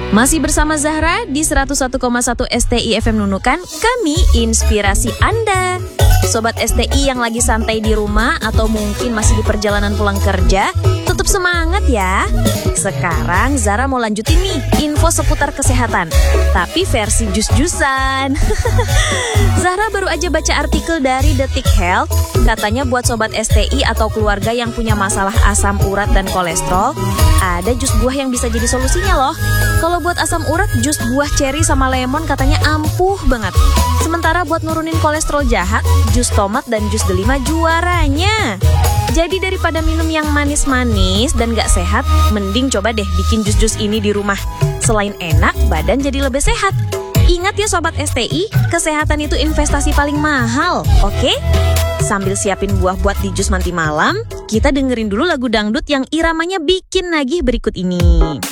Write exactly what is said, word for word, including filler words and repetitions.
Masih bersama Zahra di seratus satu koma satu S T I F M Nunukan, kami inspirasi Anda. Sobat S T I yang lagi santai di rumah atau mungkin masih di perjalanan pulang kerja, tetap semangat ya. Sekarang Zahra mau lanjutin nih info seputar kesehatan, tapi versi jus-jusan. Zahra baru aja baca artikel dari Detik Health. Katanya buat sobat S T I atau keluarga yang punya masalah asam urat dan kolesterol, ada jus buah yang bisa jadi solusinya loh. Kalau buat asam urat, jus buah ceri sama lemon katanya ampuh banget. Sementara buat nurunin kolesterol jahat, jus tomat dan jus delima juaranya. Jadi daripada minum yang manis-manis dan gak sehat, mending coba deh bikin jus-jus ini di rumah. Selain enak, badan jadi lebih sehat. Ingat ya sobat S T I, kesehatan itu investasi paling mahal, oke? Sambil siapin buah buat di jus nanti malam, kita dengerin dulu lagu dangdut yang iramanya bikin nagih berikut ini.